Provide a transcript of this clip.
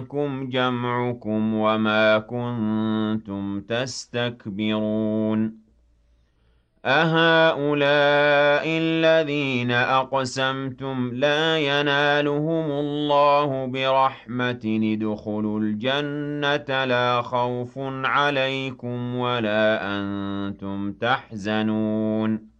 عنكم جمعكم وما كنتم تستكبرون أهؤلاء الذين أقسمتم لا ينالهم الله برحمة ادخلوا الجنة لا خوف عليكم ولا أنتم تحزنون